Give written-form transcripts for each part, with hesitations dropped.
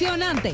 impresionante.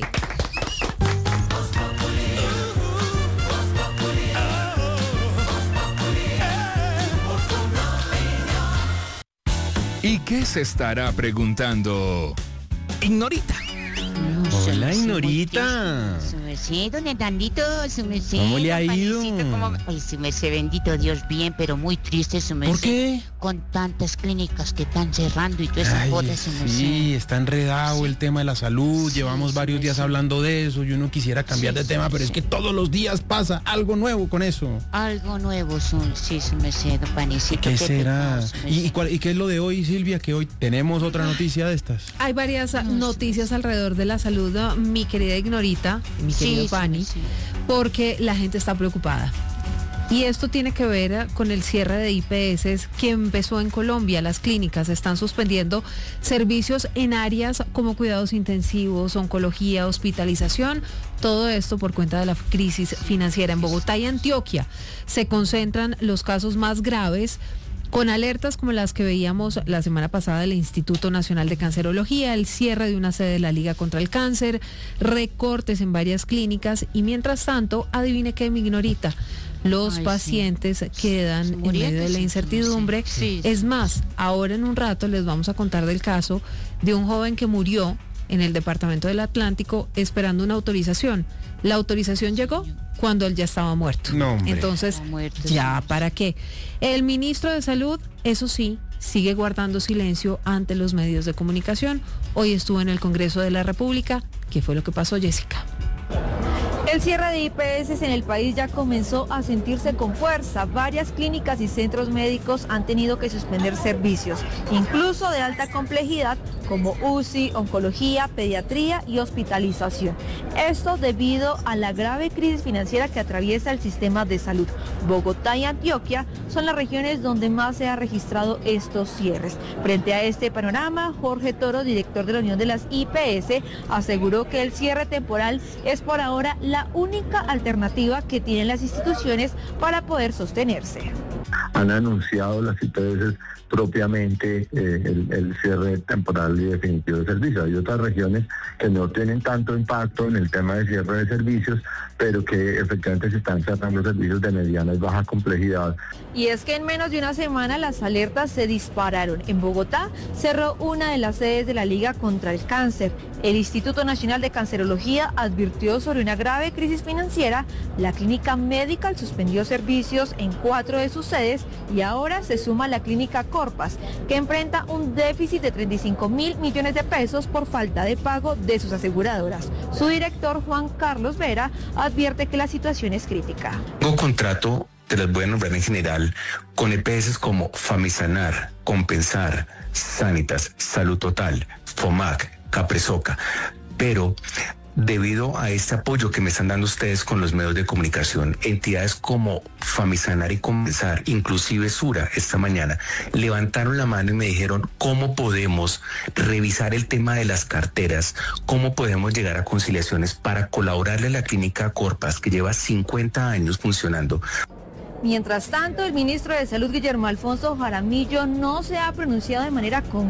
¿Y qué se estará preguntando Ignorita? Hola, Ignorita. Su merced, don Hernandito, su merced. ¿Cómo le ha ido? Ay, su merced, bendito Dios, bien, pero muy triste, su merced. ¿Por qué? Con tantas clínicas que están cerrando y todas esas botas, su merced. Sí, está enredado el tema de la salud. Sí, Llevamos varios días hablando de eso y uno quisiera cambiar de tema, pero es que todos los días pasa algo nuevo con eso. Algo nuevo, su merced, don Panecito. ¿Qué será? pecado, su merced. ¿Y qué es lo de hoy, Silvia? Que hoy tenemos otra noticia de estas. Hay varias noticias alrededor de la salud, mi querida Ignorita, mi querido Pani, sí. porque la gente está preocupada. Y esto tiene que ver con el cierre de IPS que empezó en Colombia. Las clínicas están suspendiendo servicios en áreas como cuidados intensivos, oncología, hospitalización. Todo esto por cuenta de la crisis financiera. En Bogotá y Antioquia se concentran los casos más graves, con alertas como las que veíamos la semana pasada del Instituto Nacional de Cancerología, el cierre de una sede de la Liga contra el Cáncer, recortes en varias clínicas y mientras tanto, adivine qué, mi Ignorita, los pacientes quedan en medio de la incertidumbre. Sí. Es más, ahora en un rato les vamos a contar del caso de un joven que murió en el departamento del Atlántico esperando una autorización. La autorización llegó cuando él ya estaba muerto. No, hombre. Entonces, Estaba muerto, ya, sí. ¿para qué? El ministro de Salud, eso sí, sigue guardando silencio ante los medios de comunicación. Hoy estuvo en el Congreso de la República. ¿Qué fue lo que pasó, Jessica? El cierre de IPS en el país ya comenzó a sentirse con fuerza. Varias clínicas y centros médicos han tenido que suspender servicios, incluso de alta complejidad, como UCI, oncología, pediatría y hospitalización. Esto debido a la grave crisis financiera que atraviesa el sistema de salud. Bogotá y Antioquia son las regiones donde más se ha registrado estos cierres. Frente a este panorama, Jorge Toro, director de la Unión de las IPS, aseguró que el cierre temporal es por ahora la única alternativa que tienen las instituciones para poder sostenerse. Han anunciado las IPS propiamente el cierre temporal y definitivo de servicios. Hay otras regiones que no tienen tanto impacto en el tema de cierre de servicios, pero que efectivamente se están cerrando servicios de mediana y baja complejidad. Y es que en menos de una semana las alertas se dispararon. En Bogotá cerró una de las sedes de la Liga contra el Cáncer. El Instituto Nacional de Cancerología advirtió sobre una grave crisis financiera. La clínica Medical suspendió servicios en 4 de sus sedes y ahora se suma la clínica Corpas, que enfrenta un déficit de 35.000 millones de pesos por falta de pago de sus aseguradoras. Su director, Juan Carlos Vera, advierte que la situación es crítica. Tengo contrato, te las voy a nombrar en general, con EPS como Famisanar, Compensar, Sanitas, Salud Total, FOMAC, Capresoca, pero debido a este apoyo que me están dando ustedes con los medios de comunicación, entidades como Famisanar y Compensar, inclusive Sura, esta mañana, levantaron la mano y me dijeron cómo podemos revisar el tema de las carteras, cómo podemos llegar a conciliaciones para colaborarle a la clínica Corpas, que lleva 50 años funcionando. Mientras tanto, el ministro de Salud, Guillermo Alfonso Jaramillo, no se ha pronunciado de manera concreta